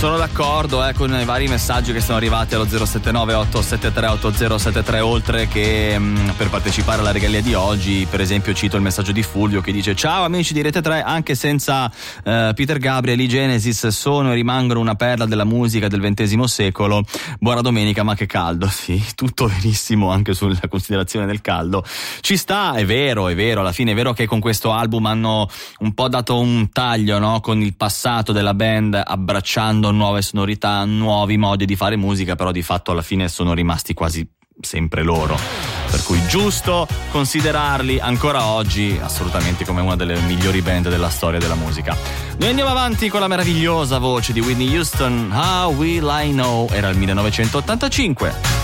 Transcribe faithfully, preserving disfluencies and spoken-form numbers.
Sono d'accordo eh, con i vari messaggi che sono arrivati allo zero sette nove otto sette tre otto zero sette tre, oltre che mh, per partecipare alla regalia di oggi. Per esempio cito il messaggio di Fulvio che dice: ciao amici di Rete tre, anche senza uh, Peter Gabriel i Genesis sono e rimangono una perla della musica del ventesimo secolo. Buona domenica, ma che caldo. Sì, tutto verissimo anche sulla considerazione del caldo. Ci sta, è vero, è vero, alla fine è vero che con questo album hanno un po' dato un taglio, no? Con il passato della band, abbracciando nuove sonorità, nuovi modi di fare musica, però di fatto alla fine sono rimasti quasi sempre loro, per cui giusto considerarli ancora oggi assolutamente come una delle migliori band della storia della musica. Noi andiamo avanti con la meravigliosa voce di Whitney Houston. How Will I Know, era il millenovecentottantacinque.